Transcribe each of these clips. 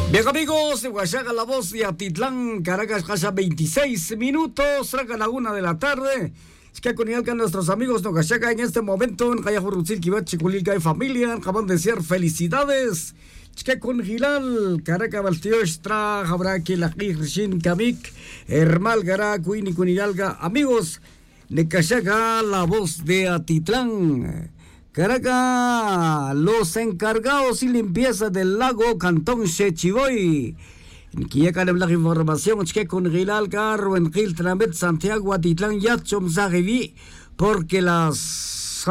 Bien amigos, de Huachaca, la voz de Atitlán, Caracas, casa 26 minutos, saca la 1 de la tarde. Es que con nuestros amigos de Huachaca en este momento, en Cayajurrutzil, Kibat, Chiculilca y familia, acaban de decir felicidades. Es que con Gilal, Caracas, Baltiostra, Jabraki, Lajik, Rishin, Kamik, Hermal, Gara, Cuini, Cunidalga, amigos de Huachaca, la voz de Atitlán. Caracas, los encargados y limpieza del lago Cantón Chechiboy. Que ya la información es que con Gilal Carro en Gil Tramet Santiago Atitlán ya chomzajevi porque las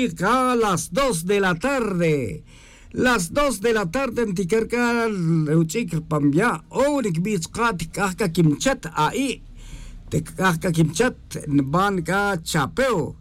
2 de la tarde. Las 2 de la tarde en Tikerka, Euchik Pambia, Orik Bichkat, Kaka Kimchat, ahí. Te Kaka Kimchat, Banca Chapeo.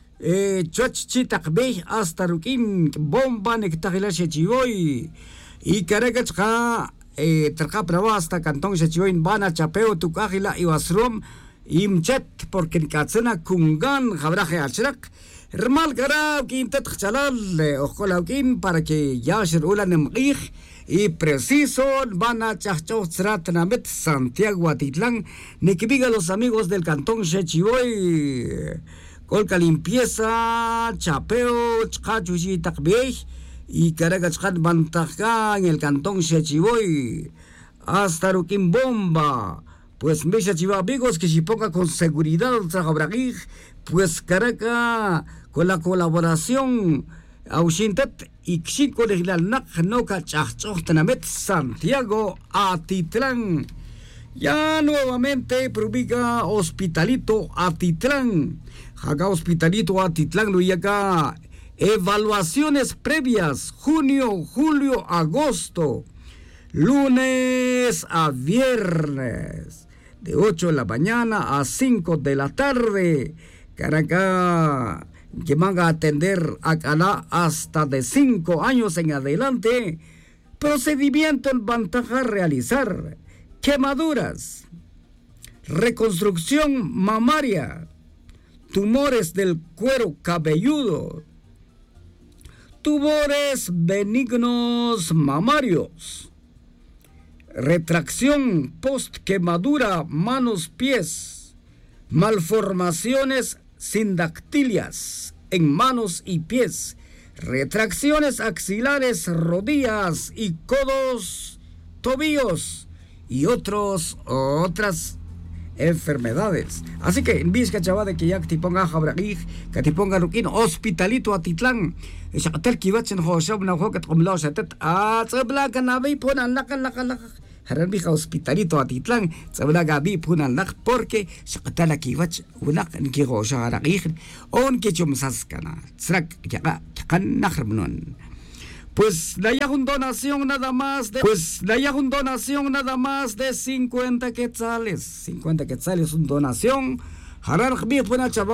Chochitakbeh hasta Rukin, bomba nectagila Chechiboy. Y Caracas, Terca Prava hasta Cantón Chechiboy, Bana Chapeo, Tukagila y Wasrom, Imchet, porque en Katsena Kungan, Jabraje Achrak, Hermal Garab, Quintet Chalal, Ojolaukin, para que ya se rulan en y preciso van a Chachotratnamet, Santiago Atitlán, ni que diga los amigos del Cantón Chechiboy. Colca limpieza, chapeo, chcachuchi takbej y Caracas Bantaja en el Cantón Chechiboy hasta Ruquín Bomba. Pues me Chechiboy amigos que se ponga con seguridad Trajabragij, pues Caracas con la colaboración Aushintat y Xico de Gilalnak Noca Chachotnamet Santiago Atitlán. Ya nuevamente publica Hospitalito Atitlán. Acá Hospitalito Atitlán, y acá evaluaciones previas, junio, julio, agosto, lunes a viernes, de 8 de la mañana a 5 de la tarde. Caracas, que van a atender acá hasta de 5 años en adelante. Procedimiento en ventaja a realizar: quemaduras, reconstrucción mamaria, tumores del cuero cabelludo, tumores benignos mamarios, retracción post-quemadura manos, pies, malformaciones sindactilias en manos y pies, retracciones axilares, rodillas y codos, tobillos y otras enfermedades. Así que en Vizca Chavade que ya que te ponga Jabragij, que te ponga Ruquín, Hospitalito Atitlán, Shakatel Kibachen Hoshab na Hokat Omlao Shatet, Tzabla Canabi Punan Laka Harambija Hospitalito Atitlán, Tzabla Gabi Punan Lak, porque Shakatala Kibach, Ulak en Kirosha Haragij, On Kichum Saskana, Tzrak Yakan Nahrmnon. Pues la ya una donación nada más de 50 quetzales. 50 quetzales, una donación. Harar